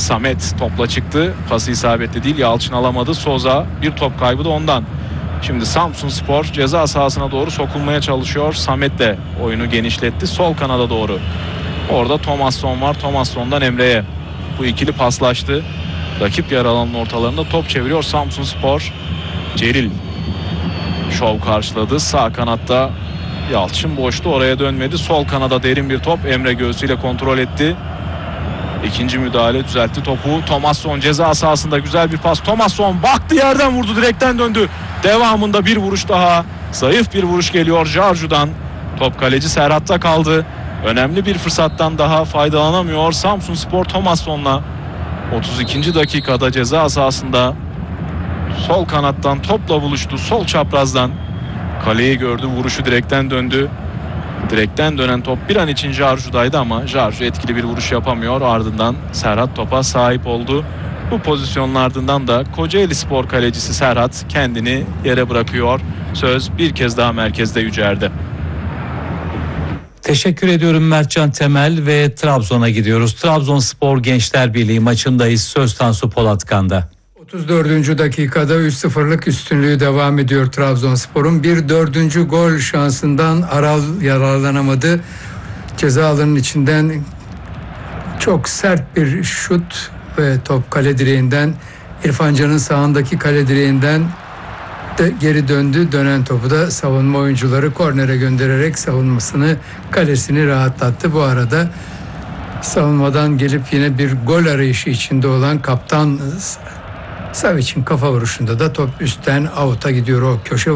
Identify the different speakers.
Speaker 1: Samet topla çıktı. Pası isabetli değil. Yalçın alamadı. Soza bir top kaybı da ondan. Şimdi Samsunspor ceza sahasına doğru sokulmaya çalışıyor. Samet de oyunu genişletti. Sol kanada doğru. Orada Thomasson var. Thomasson'dan Emre'ye. Bu ikili paslaştı. Rakip yarı alanın ortalarında top çeviriyor Samsunspor. Celil şov karşıladı. Sağ kanatta Yalçın boştu. Oraya dönmedi. Sol kanada derin bir top. Emre göğsüyle kontrol etti. İkinci müdahale düzeltti topu. Thomasson ceza sahasında güzel bir pas. Thomasson baktı, yerden vurdu, direkten döndü. Devamında bir vuruş daha. Zayıf bir vuruş geliyor Jarju'dan. Top kaleci Serhat'ta kaldı. Önemli bir fırsattan daha faydalanamıyor Samsunspor Thomasson'la. 32. dakikada ceza sahasında sol kanattan topla buluştu. Sol çaprazdan kaleyi gördü. Vuruşu direkten döndü. Direkten dönen top bir an için Jarju'daydı ama Jarju etkili bir vuruş yapamıyor. Ardından Serhat topa sahip oldu. Bu pozisyonun ardından da Kocaelispor kalecisi Serhat kendini yere bırakıyor. Söz bir kez daha merkezde Yücer'de.
Speaker 2: Teşekkür ediyorum Mertcan Temel ve Trabzon'a gidiyoruz. Trabzonspor Gençler Birliği maçındayız. Söz Tansu Polatkan'da.
Speaker 3: 34. dakikada 3-0'lık üstünlüğü devam ediyor Trabzonspor'un. Bir dördüncü gol şansından Aral yararlanamadı. Ceza alanının içinden çok sert bir şut ve top kale direğinden, İrfan Can'ın sağındaki kale direğinden de geri döndü. Dönen topu da savunma oyuncuları kornere göndererek savunmasını, kalesini rahatlattı. Bu arada savunmadan gelip yine bir gol arayışı içinde olan kaptan Savic'in kafa vuruşunda da top üstten out'a gidiyor. O köşe